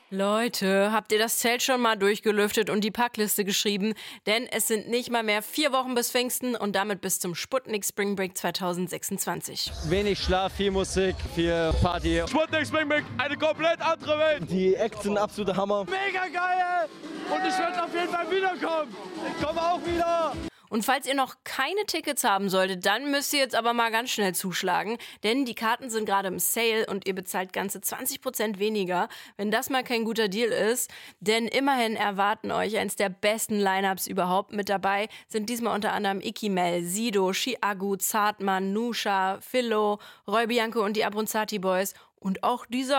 Leute, habt ihr das Zelt schon mal durchgelüftet und die Packliste geschrieben? Denn es sind nicht mal mehr 4 Wochen bis Pfingsten und damit bis zum Sputnik Spring Break 2026. Wenig Schlaf, viel Musik, viel Party. Sputnik Spring Break, eine komplett andere Welt. Die Acts sind absoluter Hammer. Mega geil! Und ich werde auf jeden Fall wiederkommen. Ich komme auch wieder. Und falls ihr noch keine Tickets haben solltet, dann müsst ihr jetzt aber mal ganz schnell zuschlagen, denn die Karten sind gerade im Sale und ihr bezahlt ganze 20% weniger, wenn das mal kein guter Deal ist. Denn immerhin erwarten euch eins der besten Lineups überhaupt. Mit dabei sind diesmal unter anderem Ikimel, Sido, Chiagu, Zartmann, Nusha, Philo, Roy Bianco und die Abronzati Boys und auch dieser